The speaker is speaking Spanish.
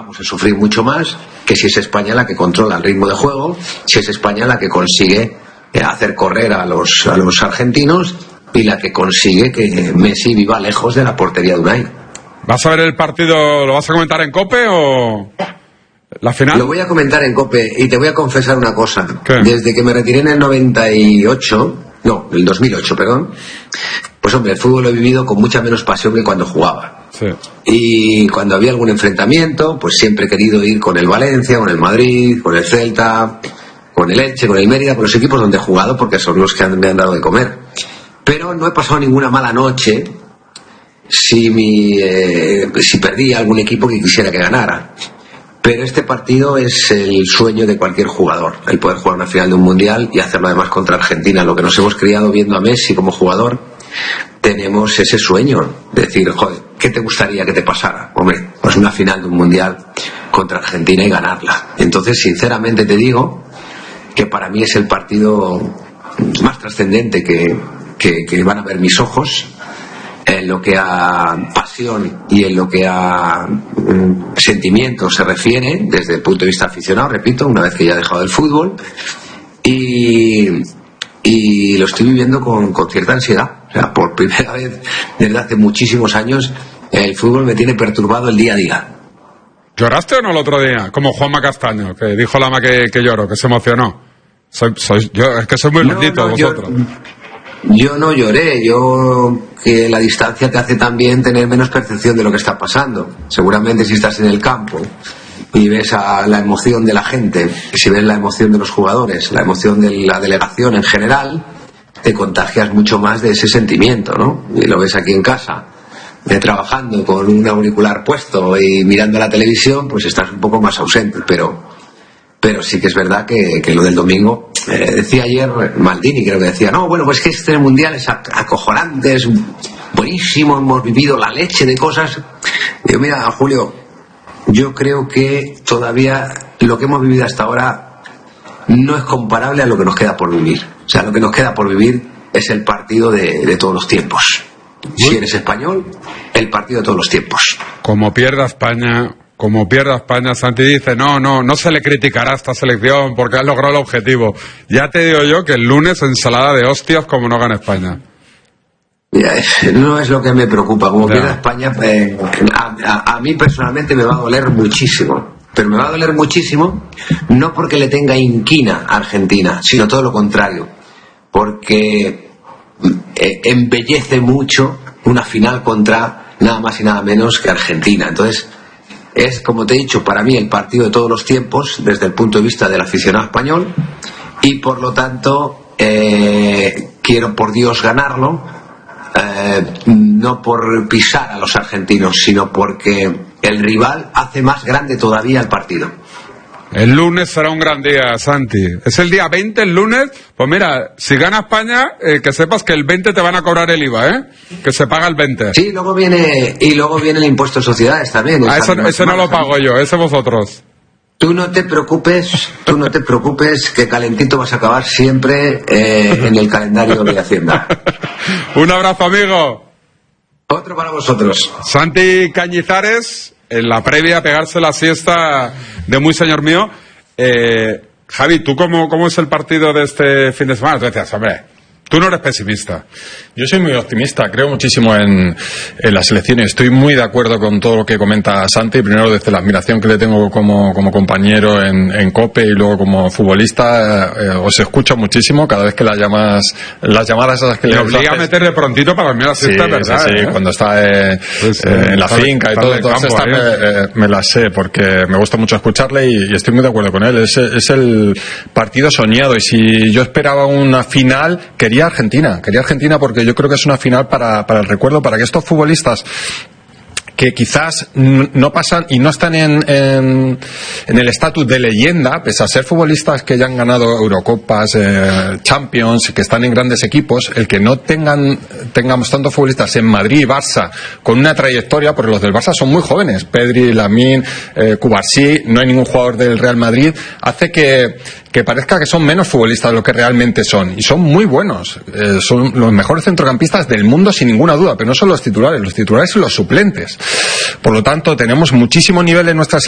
vamos a sufrir mucho más que si es España la que controla el ritmo de juego, si es España la que consigue hacer correr a los argentinos y la que consigue que Messi viva lejos de la portería de Unai. ¿Vas a ver el partido, lo vas a comentar en COPE o la final? Lo voy a comentar en COPE y te voy a confesar una cosa. ¿Qué? Desde que me retiré en el 2008, perdón, pues hombre, el fútbol lo he vivido con mucha menos pasión que cuando jugaba. Sí. Y cuando había algún enfrentamiento, pues siempre he querido ir con el Valencia, con el Madrid, con el Celta, con el Elche, con el Mérida, con los equipos donde he jugado, porque son los que me han dado de comer. Pero no he pasado ninguna mala noche si perdí algún equipo que quisiera que ganara. Pero este partido es el sueño de cualquier jugador, el poder jugar una final de un mundial y hacerlo además contra Argentina. Lo que nos hemos criado viendo a Messi como jugador, tenemos ese sueño de decir, joder, ¿qué te gustaría que te pasara? Hombre, pues una final de un mundial contra Argentina y ganarla. Entonces, sinceramente te digo que para mí es el partido más trascendente que van a ver mis ojos, en lo que a pasión y en lo que a sentimiento se refiere, desde el punto de vista aficionado, repito, una vez que ya he dejado el fútbol, y lo estoy viviendo con cierta ansiedad. O sea, por primera vez desde hace muchísimos años el fútbol me tiene perturbado el día a día. ¿Lloraste o no el otro día? Como Juanma Castaño, que dijo Lama que lloró, que se emocionó. Yo es que soy muy bendito vosotros. Yo no lloré, que la distancia te hace también tener menos percepción de lo que está pasando. Seguramente si estás en el campo y ves la emoción de la gente, si ves la emoción de los jugadores, la emoción de la delegación en general, te contagias mucho más de ese sentimiento, ¿no? Y lo ves aquí en casa, trabajando con un auricular puesto y mirando la televisión, pues estás un poco más ausente, pero sí que es verdad que lo del domingo, decía ayer Maldini, creo que decía, no, bueno, pues que este mundial es acojonante, es buenísimo, hemos vivido la leche de cosas. Digo, mira, Julio, yo creo que todavía lo que hemos vivido hasta ahora no es comparable a lo que nos queda por vivir. O sea, lo que nos queda por vivir es el partido de todos los tiempos. Si eres español, el partido de todos los tiempos. Como pierda España, Santi dice, no se le criticará a esta selección porque ha logrado el objetivo. Ya te digo yo que el lunes ensalada de hostias como no gana España. No es lo que me preocupa. Como pierda España, a mí personalmente me va a doler muchísimo. Pero me va a doler muchísimo no porque le tenga inquina a Argentina, sino todo lo contrario. Porque embellece mucho una final contra nada más y nada menos que Argentina. Entonces, es, como te he dicho, para mí el partido de todos los tiempos desde el punto de vista del aficionado español, y por lo tanto quiero por Dios ganarlo, no por pisar a los argentinos, sino porque el rival hace más grande todavía el partido. El lunes será un gran día, Santi. Es el día 20, el lunes. Pues mira, si gana España, que sepas que el 20 te van a cobrar el IVA, que se paga el 20. Sí, luego viene el impuesto de sociedades también. Ese no lo pago yo, ese vosotros. Tú no te preocupes, que calentito vas a acabar siempre en el calendario de Hacienda. Un abrazo, amigo. Otro para vosotros. Santi Cañizares, en la previa a pegarse la siesta de muy señor mío. Javi, ¿tú cómo es el partido de este fin de semana? Tú decías, hombre, tú no eres pesimista. Yo soy muy optimista, creo muchísimo en las selecciones. Estoy muy de acuerdo con todo lo que comenta Santi, primero desde la admiración que le tengo como compañero en COPE y luego como futbolista. Os escucho muchísimo cada vez que las llamadas a las que le obliga a meter de prontito para dormir la siesta, ¿verdad? Sí, cuando está en la finca y todas estas me las sé porque me gusta mucho escucharle y estoy muy de acuerdo con él. Es el partido soñado, y si yo esperaba una final, quería Argentina porque yo creo que es una final para el recuerdo, para que estos futbolistas que quizás no pasan y no están en el estatus de leyenda, pese a ser futbolistas que ya han ganado Eurocopas, Champions, que están en grandes equipos, el que no tengamos tantos futbolistas en Madrid y Barça con una trayectoria, porque los del Barça son muy jóvenes, Pedri, Lamine, Cubarsí, no hay ningún jugador del Real Madrid, hace que parezca que son menos futbolistas de lo que realmente son, y son muy buenos, son los mejores centrocampistas del mundo sin ninguna duda, pero no son los titulares y los suplentes. Por lo tanto, tenemos muchísimo nivel en nuestras